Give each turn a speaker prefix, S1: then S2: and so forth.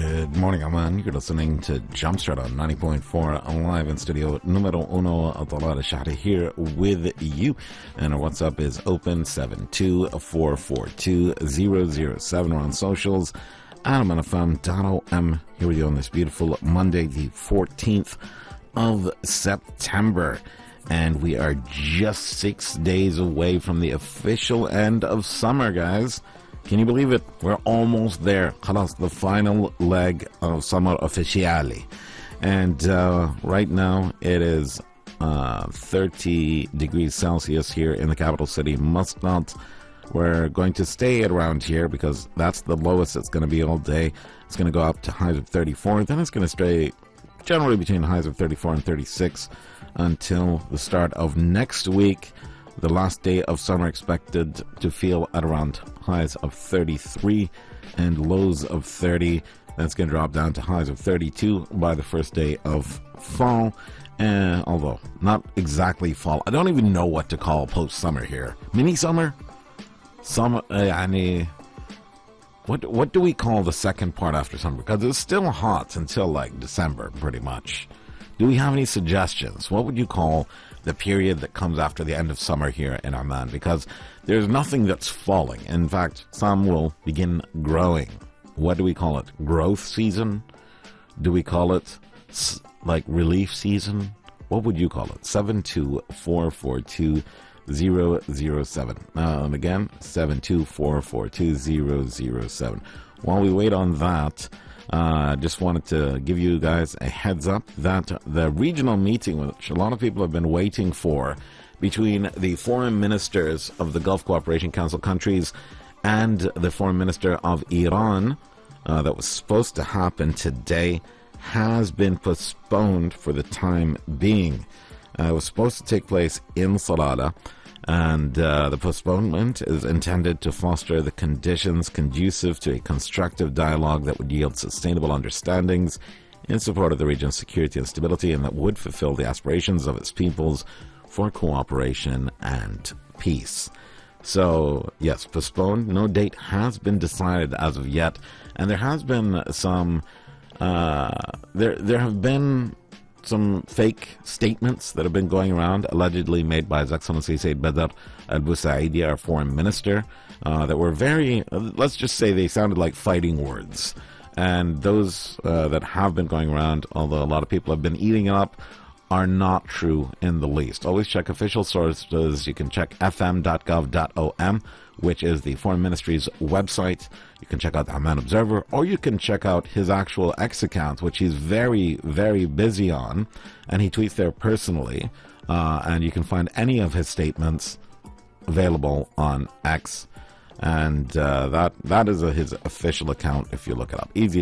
S1: Good morning, Aman. You're listening to Jumpstart on 90.4 live in studio numero uno Talal Shahri here with you. And our WhatsApp is open 724420070. We're on socials. Adam and FM.om here with you on this beautiful Monday, the 14th of September. And we are just 6 days away from the official end of summer, guys. Can you believe it? We're almost there. Khalas, the final leg of summer officially. And right now it is 30 degrees Celsius here in the capital city, Muscat. We're going to stay around here because that's the lowest it's going to be all day. It's going to go up to highs of 34. Then it's going to stay generally between highs of 34 and 36 until the start of next week. The last day of summer expected to feel at around highs of 33 and lows of 30. That's going to drop down to highs of 32 by the first day of fall. Although not exactly fall. I don't even know what to call post-summer here. Mini-summer? Summer? What do we call the second part after summer? Because it's still hot until like December, pretty much. Do we have any suggestions? What would you call the period that comes after the end of summer here in Amman? Because there's nothing that's falling. In fact, some will begin growing. What do we call it? Growth season? Do we call it like relief season? What would you call it? 724420070. And again, 724420070. While we wait on that, just wanted to give you guys a heads up that the regional meeting, which a lot of people have been waiting for, between the foreign ministers of the Gulf Cooperation Council countries and the foreign minister of Iran, that was supposed to happen today, has been postponed for the time being. It was supposed to take place in Salalah. And the postponement is intended to foster the conditions conducive to a constructive dialogue that would yield sustainable understandings in support of the region's security and stability, and that would fulfill the aspirations of its peoples for cooperation and peace. So, yes, postponed. No date has been decided as of yet. And there has been some... There have been some fake statements that have been going around, allegedly made by His Excellency Said Badr al-Busaidi, our foreign minister, that were very, let's just say they sounded like fighting words. And those that have been going around, although a lot of people have been eating it up, are not true in the least. Always check official sources. You can check fm.gov.om, which is the Foreign Ministry's website. You can check out the Amman Observer, or you can check out his actual X account, which he's very, very busy on, and he tweets there personally. And you can find any of his statements available on X, and that is his official account if you look it up. Easy